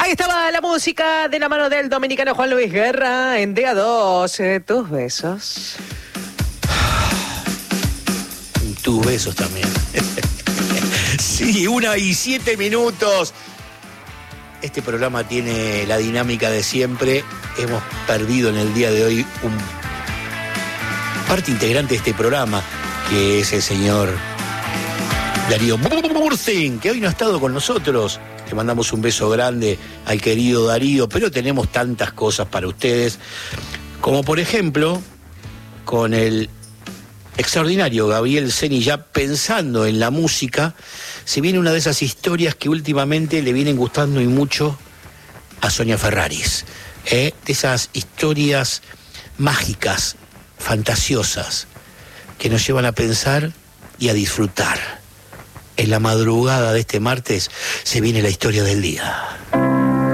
Ahí estaba la música de la mano del dominicano Juan Luis Guerra en DA2. Tus besos. Tus besos también. Sí, 1:07. Este programa tiene la dinámica de siempre. Hemos perdido en el día de hoy un parte integrante de este programa, que es el señor Darío Burthing, que hoy no ha estado con nosotros. Le mandamos un beso grande al querido Darío, pero tenemos tantas cosas para ustedes, como por ejemplo, con el extraordinario Gabriel Ceni, ya pensando en la música, se viene una de esas historias que últimamente le vienen gustando y mucho a Sonia Ferraris, de esas historias mágicas, fantasiosas, que nos llevan a pensar y a disfrutar. En la madrugada de este martes se viene la historia del día.